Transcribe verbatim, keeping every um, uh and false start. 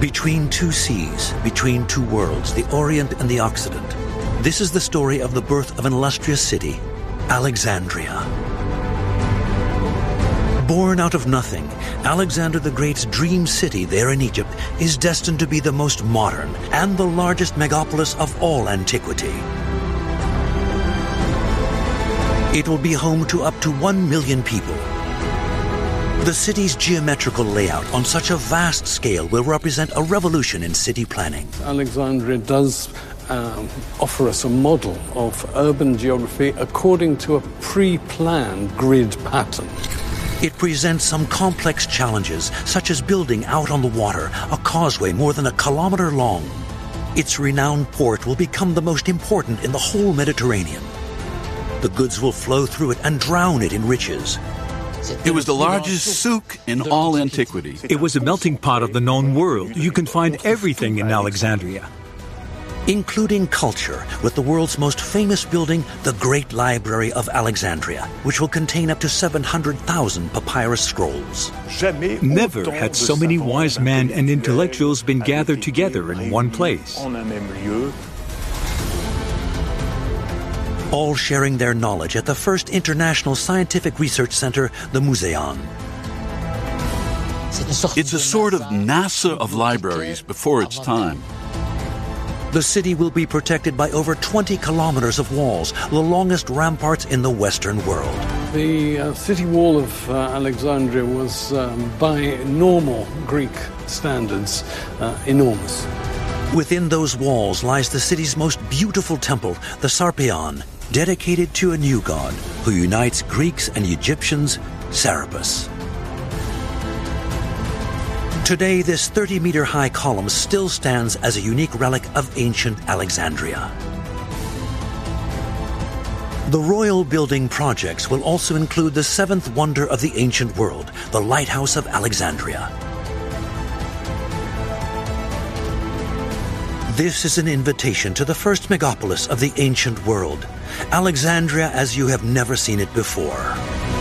Between two seas, between two worlds, the Orient and the Occident, this is the story of the birth of an illustrious city, Alexandria. Born out of nothing, Alexander the Great's dream city there in Egypt is destined to be the most modern and the largest megapolis of all antiquity. It will be home to up to one million people. The city's geometrical layout on such a vast scale will represent a revolution in city planning. Alexandria does um, offer us a model of urban geography according to a pre-planned grid pattern. It presents some complex challenges, such as building out on the water a causeway more than a kilometer long. Its renowned port will become the most important in the whole Mediterranean. The goods will flow through it and drown it in riches. It was the largest souk in all antiquity. It was a melting pot of the known world. You can find everything in Alexandria. Including culture, with the world's most famous building, the Great Library of Alexandria, which will contain up to seven hundred thousand papyrus scrolls. Never had so many wise men and intellectuals been gathered together in one place. All sharing their knowledge at the first international scientific research center, the Museion. It's a sort of NASA of libraries before its time. The city will be protected by over twenty kilometers of walls, the longest ramparts in the Western world. The uh, city wall of uh, Alexandria was, um, by normal Greek standards, uh, enormous. Within those walls lies the city's most beautiful temple, the Sarpeion, dedicated to a new god who unites Greeks and Egyptians, Serapis. Today, this thirty-meter-high column still stands as a unique relic of ancient Alexandria. The royal building projects will also include the seventh wonder of the ancient world, the Lighthouse of Alexandria. This is an invitation to the first megapolis of the ancient world, Alexandria as you have never seen it before.